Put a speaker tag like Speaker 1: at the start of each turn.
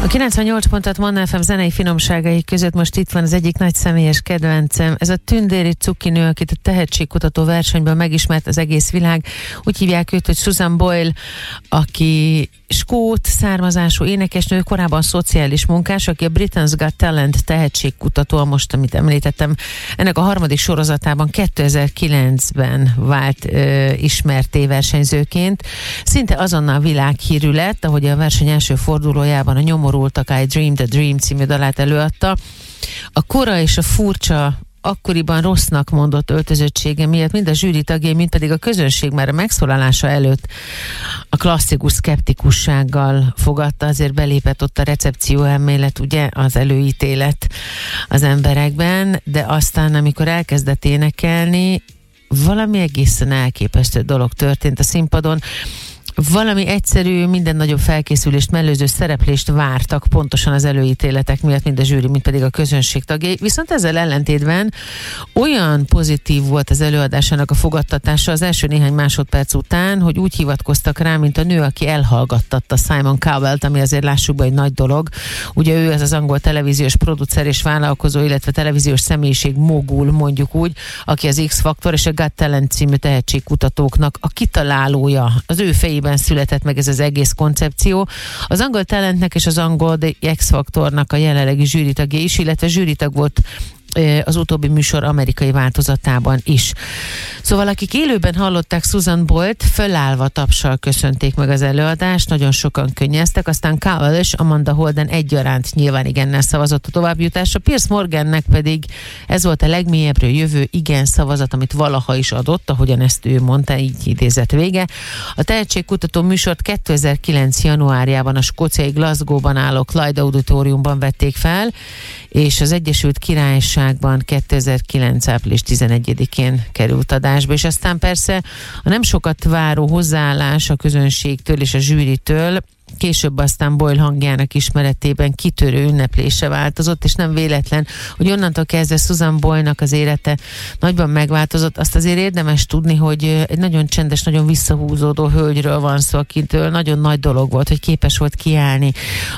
Speaker 1: 98 pontot Manna FM zenei finomságai között most itt van az egyik nagy személyes kedvencem. Ez a tündéri cukinő, akit a tehetségkutató versenyből megismert az egész világ. Úgy hívják őt, hogy Susan Boyle, aki skót származású énekesnő, korábban szociális munkás, aki a Britain's Got Talent tehetségkutató, most, amit említettem, ennek a harmadik sorozatában 2009-ben vált ismerté versenyzőként. Szinte azonnal világhírű lett, ahogy a verseny első fordulójában a Nyomorultak I Dreamed a Dream című dalát előadta. A kora és a furcsa, akkoriban rossznak mondott öltözöttsége miatt mind a zsűri tagjai, mind pedig a közönség már a megszólalása előtt a klasszikus szkeptikussággal fogadta, azért belépett ott a recepció elmélet, ugye, az előítélet az emberekben, de aztán, amikor elkezdett énekelni, valami egészen elképesztő dolog történt a színpadon. Valami egyszerű, minden nagyobb felkészülést, mellőző szereplést vártak pontosan az előítéletek miatt, mind a zsűri, mind pedig a közönség tagjai. Viszont ezzel ellentétben olyan pozitív volt az előadásának a fogadtatása az első néhány másodperc után, hogy úgy hivatkoztak rá, mint a nő, aki elhallgattatta Simon Cowell-t, ami azért lássuk be egy nagy dolog. Ugye ő az angol televíziós producer és vállalkozó, illetve televíziós személyiség mogul, mondjuk úgy, aki az X-Factor és a Got Talent című tehetségkutatóknak a kitalálója. Az ő fejében született meg ez az egész koncepció. Az angol talentnek és az angol X-Factornak a jelenlegi zsűritagja is, illetve zsűritag volt az utóbbi műsor amerikai változatában is. Szóval akik élőben hallották Susan Boyle-t, fölállva tapssal köszönték meg az előadást, nagyon sokan könnyeztek, aztán Cowell és Amanda Holden egyaránt nyilván igennel szavazott a továbbjutásra, Piers Morgannek pedig ez volt a legmélyebbről jövő igen szavazat, amit valaha is adott, ahogyan ezt ő mondta, így idézett vége. A tehetségkutató műsort 2009. januárjában a skóciai Glasgow-ban álló Clyde Auditoriumban vették fel, és az Egyesült Királyságban 2009. április 11-én került adásba, és aztán persze a nem sokat váró hozzáállás a közönségtől és a zsűritől később aztán Boyle hangjának ismeretében kitörő ünneplése változott, és nem véletlen, hogy onnantól kezdve Susan Boyle-nak az élete nagyban megváltozott. Azt azért érdemes tudni, hogy egy nagyon csendes, nagyon visszahúzódó hölgyről van szó, akitől nagyon nagy dolog volt, hogy képes volt kiállni